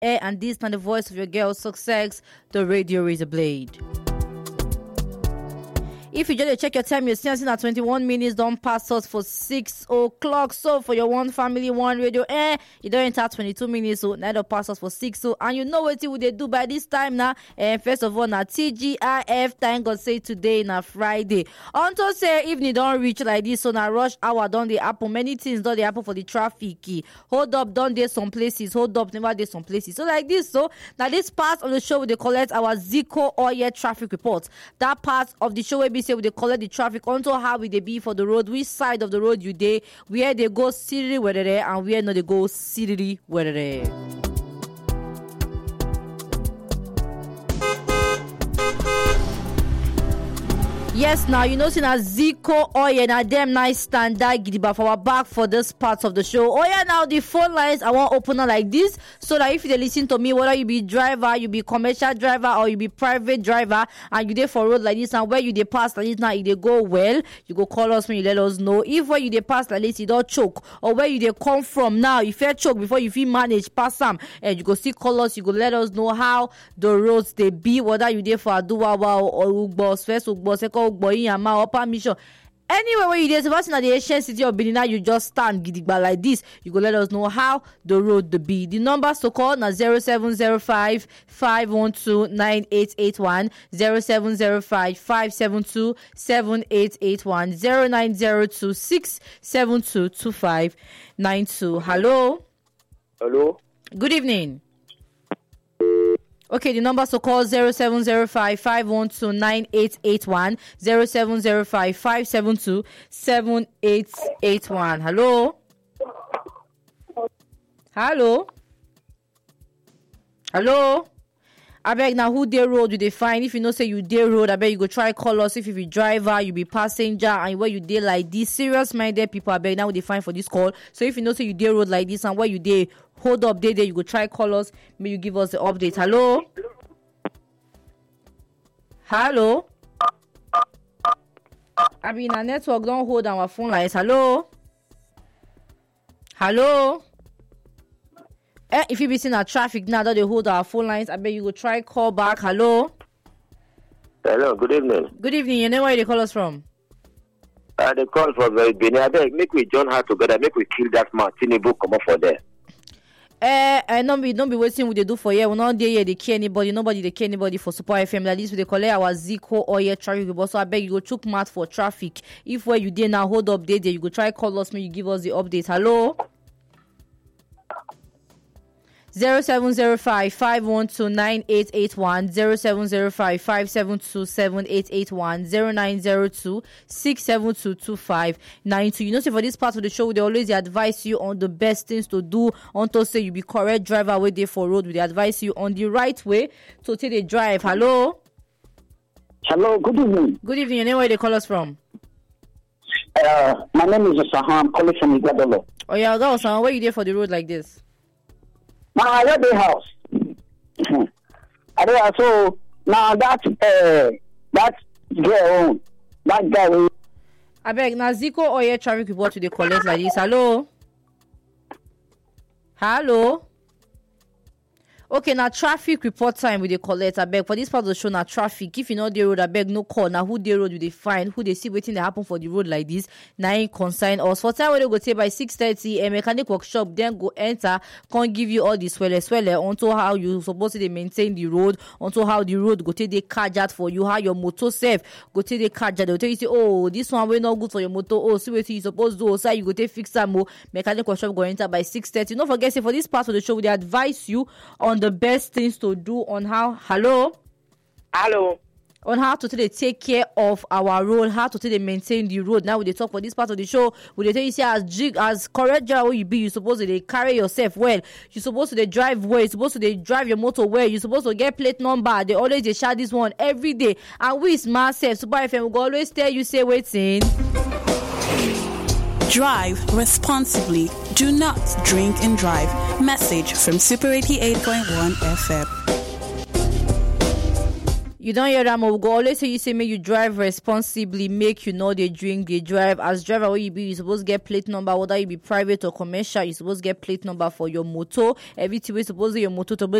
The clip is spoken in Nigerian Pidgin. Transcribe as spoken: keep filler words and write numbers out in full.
air, and this is not the voice of your girl Success, the Radio Razor Blade. If you just check your time, you're still at twenty-one minutes. Don't pass us for six o'clock. So for your one family, one radio, eh, you don't enter twenty-two minutes. So now don't pass us for six. So and you know what you would they do by this time now. And uh, first of all, now T G I F. Thank God say today na Friday. Until say evening don't reach like this. So now rush hour don't they happen. Many things don't they happen for the traffic. Hold up, don't they some places. Hold up, never they some places. So like this. So now this part of the show we they collect our Zico oil traffic report. That part of the show will be say we they collect the traffic onto how will they be for the road, which side of the road you they, where they go city where they and where not they go city where they. Yes, now you know, see now Zico, oh yeah, now them nice standard gidiba for our back for this part of the show. Oh yeah, now the phone lines I want open up like this, so that if you listen to me, whether you be driver, you be commercial driver, or you be private driver, and you there for road like this, and where you they pass like this now, if they go well, you go call us when you let us know. If where you they pass like this, you don't choke, or where you they come from now, if you choke before you feel manage pass them, and you go still call us, you go let us know how the roads they be, whether you there for Aduwawa or Ugbo, first Ugbo, second Boy and my permission. Anywhere where you there, if in the ancient city of Benin, you just stand gidigba like this. You go let us know how the road to be. The numbers to call now zero seven zero five five one two nine eight eight one, zero seven zero five five seven two seven eight eight one, zero nine zero two six seven two two five nine two. Hello. Hello. Good evening. Okay, the number to call zero seven zero five five one two nine eight eight one, zero seven zero five five seven two seven eight eight one. Hello? Hello? Hello? I beg now who day road you they find. If you know say you day road, I beg you go try call us. If you be driver, you be passenger, and where you day like this, serious minded people, I beg now they find for this call. So if you know say you day road like this and where you day hold up day there, you go try call us. May you give us the update. Hello? Hello? I mean our network don't hold our phone lines. Hello? Hello? Eh, if you be seeing our traffic now that they hold our phone lines, I bet you go try call back. Hello? Hello, good evening. Good evening. You know where they call us from? Uh, they call for very Benin. I beg, make we join her together, make we kill that man. Tinubu come up for there. Eh, uh, don't be, don't be waiting what they do for you. We're not there yet. They care anybody. Nobody they care anybody for Super F M. Like this, they collect our Zico oil traffic report. So I beg you go chook mat for traffic. If where you there now hold up there, there you go try call us. May you give us the update. Hello? Zero seven zero five five one two nine eight eight one, zero seven zero five five seven two seven eight eight one, zero nine zero two six seven two two five nine two. You know, so for this part of the show, they always advise you on the best things to do. Until say you be correct driver way there for road, we advise you on the right way to take the drive. Hello. Hello. Good evening. Good evening. You know where they call us from? Uh, my name is Sahan. I'm calling from Igadolo. Oh yeah, go Sahan. Where you there for the road like this? Now I got the house. I so now that uh, that girl, that guy. Will... I beg now Zico oil traffic report to the collect like this. Hello. Hello. Okay, now traffic report time with the collect. I beg for this part of the show. Now traffic. If you know the road, I beg no call. Now who the road do they find? Who they see waiting to happen for the road like this? Now ain't consign us. For time where they go say by six thirty, a mechanic workshop then go enter. Can't give you all the swelle swelle onto how you supposed to maintain the road, onto how the road go take the car jet for you, how your motor safe go take the car jet. They'll tell you say, oh, this one will not good for your motor. Oh, see what you supposed to do. So you go take fix some more. Mechanic workshop go enter by six thirty. Don't forget say for this part of the show, they advise you on the best things to do on how hello hello on how to take, take care of our road, how to take, maintain the road. Now we they talk for this part of the show, we they tell you say as jig as correct driver you be, you supposed to they carry yourself well, you supposed to they drive well, you supposed to they drive your motor well, you supposed to get plate number. They always they share this one every day, and we smart self Super F M will always tell you say waiting. Drive responsibly. Do not drink and drive. Message from Super eighty-eight point one F M. You don't hear am, we go always say you say make you drive responsibly, make you know they drink, they drive. As driver where you be, you supposed to get plate number, whether you be private or commercial, you supposed to get plate number for your motor. Everything we supposed to your motor to